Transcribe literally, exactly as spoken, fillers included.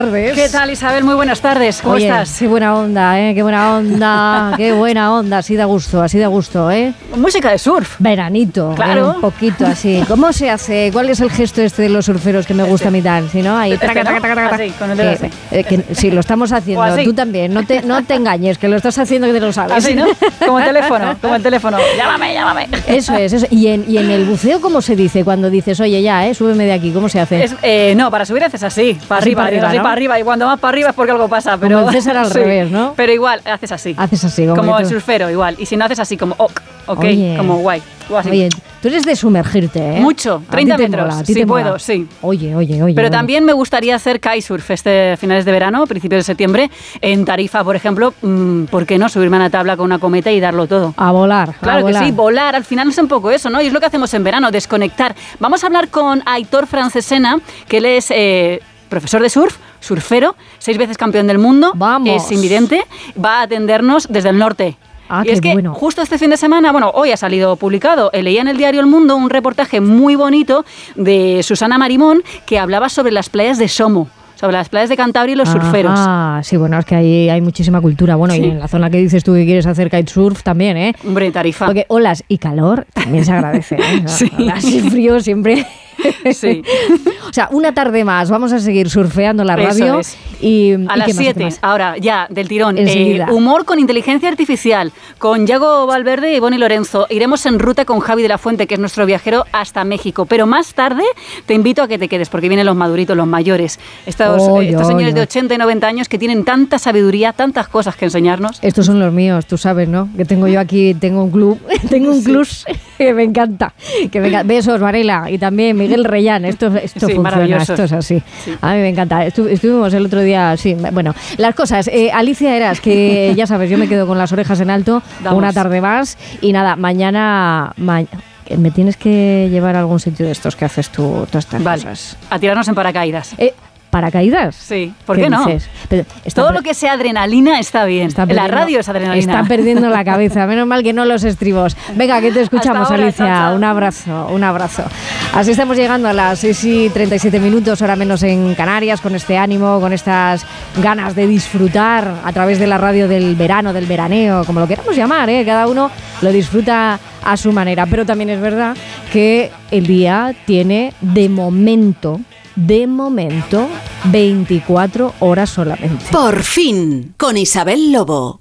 ¿Qué tal, Isabel? Muy buenas tardes. ¿Cómo Oye, estás? Qué buena onda, ¿eh? Qué buena onda, qué buena onda. Así da gusto, así da gusto, ¿eh? Música de surf. Veranito. Claro. ¿eh? Un poquito así. ¿Cómo se hace? ¿Cuál es el gesto este de los surferos que me gusta Este. a mí tal? ¿Sí, no? Ahí, Este, traca, ¿no? traca, traca, traca. Así, con el dedo Eh, así. eh, que, sí, lo estamos haciendo. O así. Tú también. No te, no te engañes, que lo estás haciendo que te lo sabes. Así, ¿no? Como el teléfono, como el teléfono. Llámame, llámame. Eso es, eso. ¿Y en, y en el buceo cómo se dice cuando dices, oye, ya, eh, súbeme de aquí? ¿Cómo se hace? Es, eh, no, para subir haces así, para Así arriba, para arriba, así ¿no? para arriba. Y cuando más para arriba es porque algo pasa. Pero, Como el César al sí, revés, ¿no? Pero igual, haces así. Haces así, como, Como que el tú- surfero, igual. Y si no haces así, como ok, ok, Oye. como guay. O así. Oye, tú eres de sumergirte, ¿eh? Mucho, A ti treinta te metros, mola, a ti si te mola. puedo, sí. Oye, oye, oye. Pero oye. también me gustaría hacer kitesurf este finales de verano, principios de septiembre, en Tarifa, por ejemplo. mmm, ¿Por qué no subirme a una tabla con una cometa y darlo todo? A volar. Claro a que volar. sí, volar, al final es un poco eso, ¿no? Y es lo que hacemos en verano, desconectar. Vamos a hablar con Aitor Francesena, que él es eh, profesor de surf, surfero, seis veces campeón del mundo, Vamos. es invidente, va a atendernos desde el norte. Ah, y qué es que bueno. justo este fin de semana, bueno, hoy ha salido publicado, eh, leía en el diario El Mundo un reportaje muy bonito de Susana Marimón que hablaba sobre las playas de Somo, sobre las playas de Cantabria y los surferos. Ah, sí, bueno, es que ahí hay muchísima cultura. Bueno, Sí. y en la zona que dices tú que quieres hacer kitesurf también, ¿eh? Hombre, Tarifa. Porque olas y calor también se agradece, ¿eh? Sí. Olas y frío siempre. Sí. O sea, una tarde más vamos a seguir surfeando la Eso radio. es. Y, A ¿y las qué más, qué siete, más? ahora ya, del tirón. Enseguida. Eh, humor con inteligencia artificial, con Yago Valverde y Bonnie Lorenzo. Iremos en ruta con Javi de la Fuente, que es nuestro viajero, hasta México. Pero más tarde te invito a que te quedes, porque vienen los maduritos, los mayores. Estos, Oy, eh, estos oy, señores de oy. ochenta y noventa años que tienen tanta sabiduría, tantas cosas que enseñarnos. Estos son los míos, tú sabes, ¿no? Que tengo yo aquí, tengo un club, tengo un club que me encanta. Que me encanta. Besos, Varela, y también Miguel Reyán. Esto, esto Sí, funciona, maravillosos. esto es así. Sí. A mí me encanta. Estu- estuvimos el otro día, sí, bueno, las cosas. Eh, Alicia Eras, que ya sabes, yo me quedo con las orejas en alto Vamos. una tarde más. Y nada, mañana... ma- me tienes que llevar a algún sitio de estos que haces tú, todas estas Vale, cosas. a tirarnos en paracaídas. Eh, ¿Paracaídas? Sí, ¿por qué, no? dices? Pero está Todo pre- lo que sea adrenalina está bien. Está la perdiendo- radio es adrenalina. Está perdiendo la cabeza. Menos mal que no los estribos. Venga, que te escuchamos, Hasta ahora, Alicia. chao, chao. Un abrazo, un abrazo. Así estamos llegando a las seis y treinta y siete minutos, hora menos en Canarias, con este ánimo, con estas ganas de disfrutar a través de la radio del verano, del veraneo, como lo queramos llamar, ¿eh? Cada uno lo disfruta a su manera. Pero también es verdad que el día tiene, de momento, de momento, veinticuatro horas solamente. Por fin, con Isabel Lobo.